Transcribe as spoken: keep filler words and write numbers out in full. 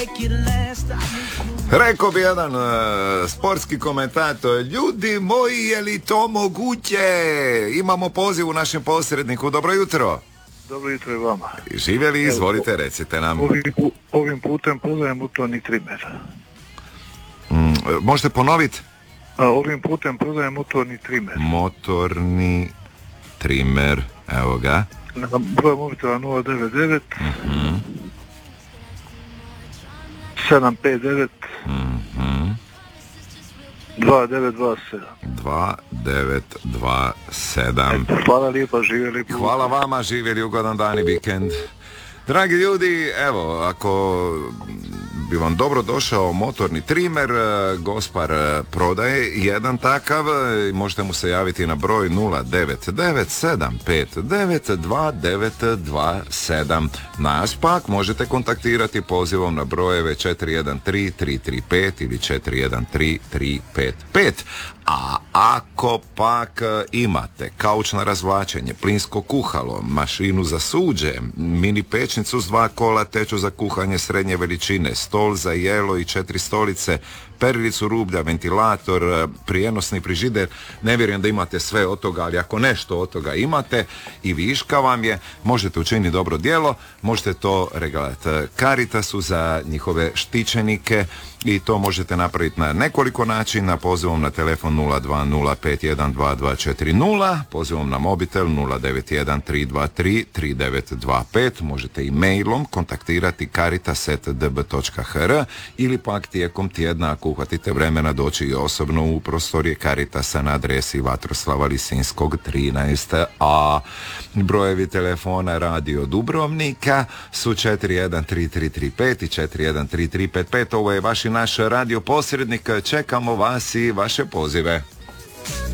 Rekao bi jedan uh, sportski komentator, ljudi moji, je li to moguće? Imamo poziv u našem posredniku, dobro jutro. Dobro jutro i vama. Živjeli, izvolite, recite nam. Ovim, ovim putem poznajem motorni trimer. Mm, možete ponoviti? A, ovim putem poznajem motorni trimer. Motorni trimer, evo ga. Na broj mobitela nula devet devet Mhm. sedam pet devet Mhm. dva devet dva sedam. dva devet dva sedam. Hvala lijepa, živjeli. Hvala vama, živjeli ugodan dan i vikend. Dragi ljudi, evo, ako bi vam dobro došao motorni trimer, Gospar prodaje jedan takav, možete mu se javiti na broj nula devet devet sedam pet devet dva devet dva sedam. Nas pak možete kontaktirati pozivom na brojeve četiri jedan tri tri tri pet ili četiri jedan tri tri pet pet. A ako pak imate kauč na razvlačenje, plinsko kuhalo, mašinu za suđe, mini pečnicu s dva kola, teču za kuhanje srednje veličine, stol za jelo i četiri stolice, perilicu rublja, ventilator, prijenosni frižider, ne vjerujem da imate sve od toga, ali ako nešto od toga imate i viška vam je, možete učiniti dobro djelo, možete to regalati Caritasu za njihove štićenike i to možete napraviti na nekoliko načina, pozivom na telefon nula dva nula pet jedan dva dva četiri nula, pozivom na mobitel nula devet jedan tri dva tri tri devet dva pet, možete i mailom kontaktirati caritas at d b točka h r ili pak tijekom tjedna ako uhvatite vremena doći i osobno u prostorije Caritasa na adresi Vatroslava Lisinskog trinaest a. Brojevi telefona Radio Dubrovnika su četiri jedan tri tri tri pet i četiri jedan tri tri pet pet. Ovo je vaš i naš radio posrednik. Čekamo vas i vaše pozive.